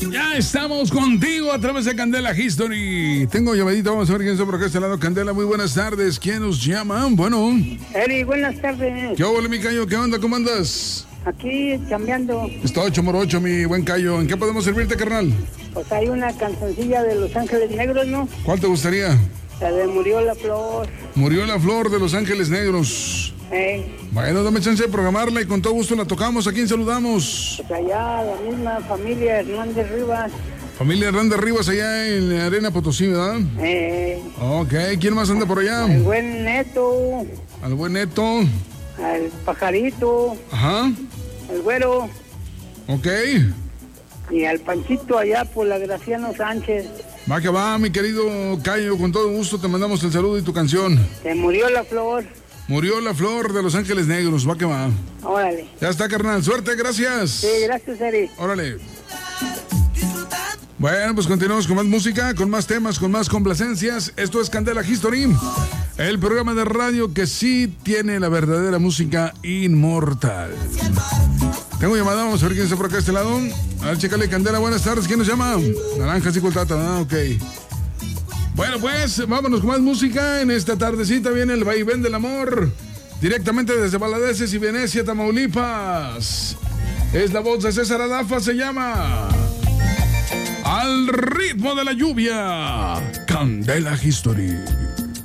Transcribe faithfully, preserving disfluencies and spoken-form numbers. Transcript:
Ya estamos contigo a través de Candela History. Tengo llamadita, vamos a ver quién está por acá este lado. Candela, muy buenas tardes. ¿Quién nos llama? Bueno. Eri, buenas tardes. ¿Qué hola, mi Cayo? ¿Qué onda? ¿Cómo andas? Aquí chambeando. Está ocho morocho, mi buen Cayo. ¿En qué podemos servirte, carnal? Pues hay una cancioncilla de Los Ángeles Negros, ¿no? ¿Cuál te gustaría? La de Murió la Flor. Murió la Flor de Los Ángeles Negros. Eh, Bueno, dame chance de programarla y con todo gusto la tocamos. ¿A quién saludamos? pues allá la misma familia Hernández Rivas. Familia Hernández Rivas allá en la Arena Potosí, ¿verdad? Eh, Ok, ¿quién más anda por allá? al buen Neto, Al buen Neto. al Pajarito, Ajá. al Güero Ok. y al Panchito allá por la Graciano Sánchez. Va que va, mi querido Cayo, con todo gusto te mandamos el saludo y tu canción. Se murió la flor. Murió la Flor de Los Ángeles Negros, va que va. Órale. Ya está, carnal, suerte, gracias. Sí, gracias, Eri. Órale. Bueno, pues continuamos con más música, con más temas, con más complacencias. Esto es Candela History, el programa de radio que sí tiene la verdadera música inmortal. Tengo llamada, vamos a ver quién está por acá a este lado. A ver, chécale, Candela, buenas tardes. ¿Quién nos llama? Naranja, sí, con tata, ah, ok. Bueno, pues, vámonos con más música. En esta tardecita viene el vaivén del amor. Directamente desde Baladeces y Venecia, Tamaulipas. Es la voz de César Adafa, se llama Al ritmo de la lluvia. Candela History.